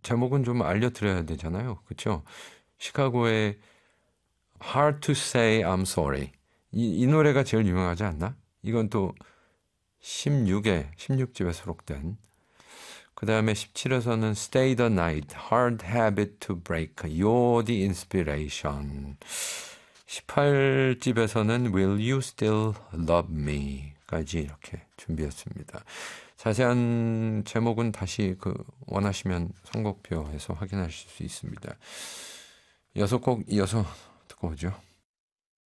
제목은 좀 알려드려야 되잖아요. 그렇죠? 시카고의 Hard to Say I'm Sorry. 이 노래가 제일 유명하지 않나? 이건 또 16집에 수록된. 그 다음에 17에서는 Stay the Night, Hard Habit to Break, You're the Inspiration. 18집에서는 Will You Still Love Me? 까지 이렇게 준비했습니다. 자세한 제목은 다시 원하시면 선곡표에서 확인하실 수 있습니다. 6곡 이어서 듣고 오죠.